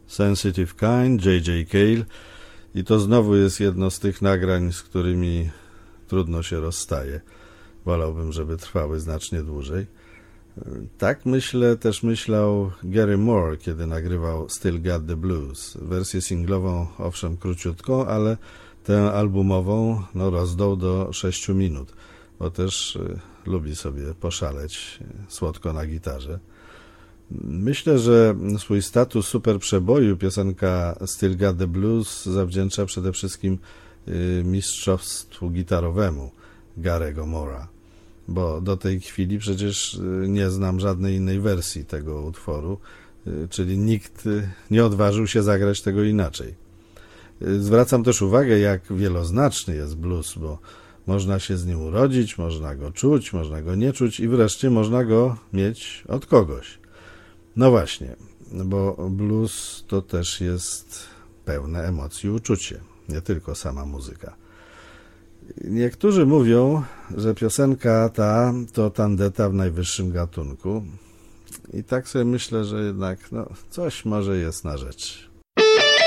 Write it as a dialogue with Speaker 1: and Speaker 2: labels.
Speaker 1: Sensitive Kind, J.J. Cale i to znowu jest jedno z tych nagrań, z którymi trudno się rozstaje. Wolałbym, żeby trwały znacznie dłużej. Tak też myślał Gary Moore, kiedy nagrywał Still Got the Blues. Wersję singlową, owszem, króciutką, ale tę albumową rozdał do 6 minut, bo też lubi sobie poszaleć słodko na gitarze. Myślę, że swój status super przeboju piosenka Still Got the Blues zawdzięcza przede wszystkim mistrzostwu gitarowemu Gary'ego Moore'a, bo do tej chwili przecież nie znam żadnej innej wersji tego utworu, czyli nikt nie odważył się zagrać tego inaczej. Zwracam też uwagę, jak wieloznaczny jest blues, bo można się z nim urodzić, można go czuć, można go nie czuć i wreszcie można go mieć od kogoś. No właśnie, bo blues to też jest pełne emocji i uczucie, nie tylko sama muzyka. Niektórzy mówią, że piosenka ta to tandeta w najwyższym gatunku i tak sobie myślę, że jednak coś może jest na rzecz.